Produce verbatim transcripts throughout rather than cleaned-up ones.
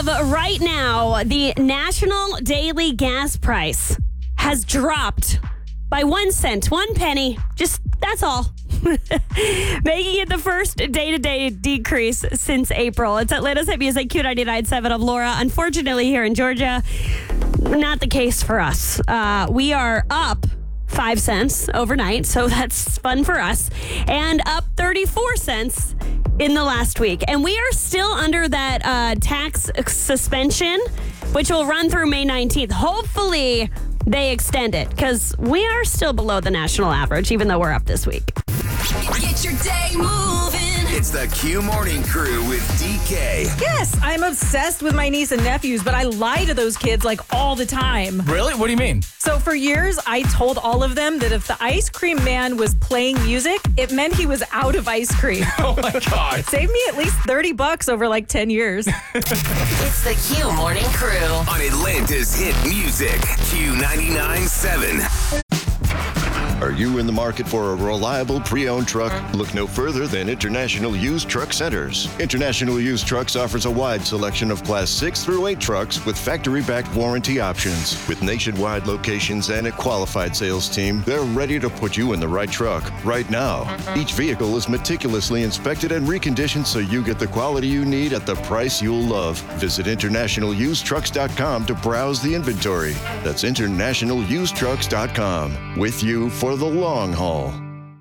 of right now, the national daily gas price has dropped by one cent, one penny. Just that's all. Making it the first day-to-day decrease since April. It's Atlanta's Hit Music, Q ninety-nine point seven of Laura. Unfortunately, here in Georgia, not the case for us. Uh, we are up five cents overnight, so that's fun for us, and up thirty-four cents in the last week. And we are still under that uh, tax suspension, which will run through May nineteenth. Hopefully, they extend it, because we are still below the national average, even though we're up this week. Get your day moving. It's the Q Morning Crew with D K. Yes, I'm obsessed with my niece and nephews, but I lie to those kids like all the time. Really? What do you mean? So for years, I told all of them that if the ice cream man was playing music, it meant he was out of ice cream. Oh my God. Saved me at least thirty bucks over like ten years. It's the Q Morning Crew On Atlanta's Hit Music, Q ninety-nine point seven. Are you in the market for a reliable pre-owned truck? Look no further than International Used Truck Centers. International Used Trucks offers a wide selection of Class six through eight trucks with factory-backed warranty options. With nationwide locations and a qualified sales team, they're ready to put you in the right truck right now. Each vehicle is meticulously inspected and reconditioned so you get the quality you need at the price you'll love. Visit international used trucks dot com to browse the inventory. That's international used trucks dot com. With you for the long haul.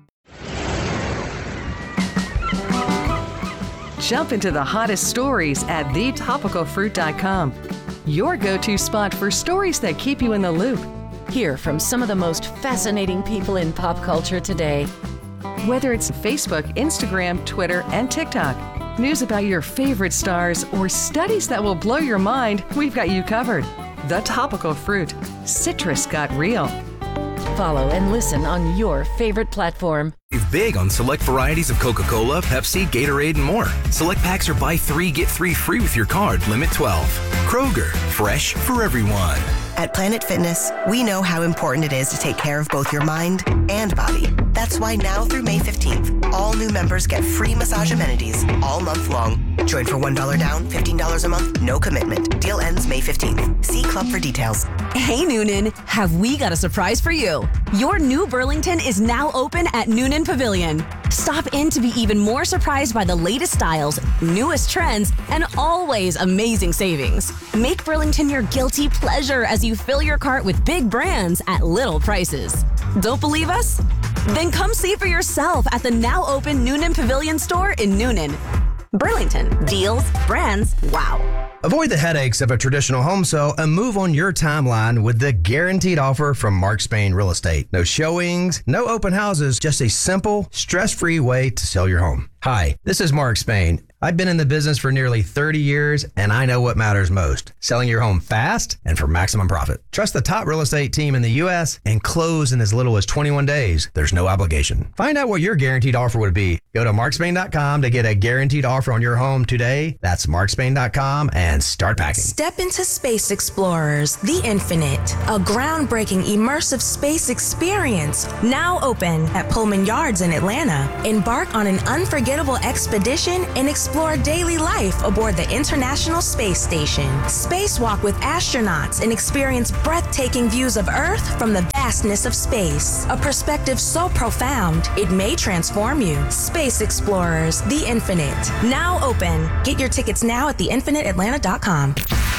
Jump into the hottest stories at the topical fruit dot com. Your go-to spot for stories that keep you in the loop. Hear from some of the most fascinating people in pop culture today. Whether it's Facebook, Instagram, Twitter, and TikTok, news about your favorite stars, or studies that will blow your mind, we've got you covered. The Topical Fruit. Citrus got real. Follow and listen on your favorite platform. Save big on select varieties of Coca-Cola, Pepsi, Gatorade, and more. Select packs are buy three, get three free with your card. Limit twelve. Kroger, fresh for everyone. At Planet Fitness, we know how important it is to take care of both your mind and body. That's why now through May fifteenth, all new members get free massage amenities all month long. Join for one dollar down, fifteen dollars a month, no commitment. Deal ends May fifteenth. See Club for details. Hey Noonan, have we got a surprise for you? Your new Burlington is now open at Noonan Pavilion. Stop in to be even more surprised by the latest styles, newest trends, and always amazing savings. Make Burlington your guilty pleasure as you fill your cart with big brands at little prices. Don't believe us? Then come see for yourself at the now open Noonan Pavilion store in Noonan. Burlington, deals, brands, wow. Avoid the headaches of a traditional home sale and move on your timeline with the guaranteed offer from Mark Spain Real Estate. No showings, no open houses, just a simple, stress-free way to sell your home. Hi, this is Mark Spain. I've been in the business for nearly thirty years, and I know what matters most. Selling your home fast and for maximum profit. Trust the top real estate team in the U S and close in as little as twenty-one days. There's no obligation. Find out what your guaranteed offer would be. Go to mark spain dot com to get a guaranteed offer on your home today. That's mark spain dot com and start packing. Step into Space Explorers, The Infinite, a groundbreaking immersive space experience. Now open at Pullman Yards in Atlanta. Embark on an unforgettable expedition and explore daily life aboard the International Space Station. Spacewalk with astronauts and experience breathtaking views of Earth from the vastness of space. A perspective so profound, it may transform you. Space Explorers, The Infinite. Now open. Get your tickets now at the infinite atlanta dot com.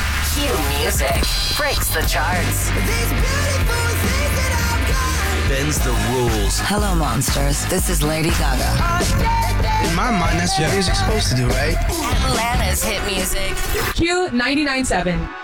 Q Music breaks the charts. Bends the rules. Hello, monsters. This is Lady Gaga. In my mind, that's what music's supposed to do, right? Atlanta's Hit Music. Q ninety-nine point seven.